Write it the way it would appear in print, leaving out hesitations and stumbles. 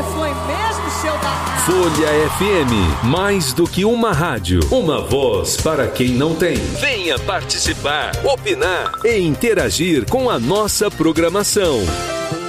foi mesmo, seu danado. Folha FM, mais do que uma rádio, uma voz para quem não tem. Venha participar, opinar e interagir com a nossa programação.